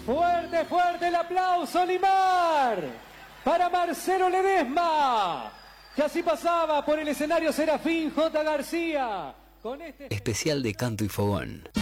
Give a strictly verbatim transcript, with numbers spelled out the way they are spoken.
Fuerte, fuerte el aplauso, Limar, para Marcelo Ledesma, que así pasaba por el escenario Serafín J. García. Con este especial de Canto y Fogón.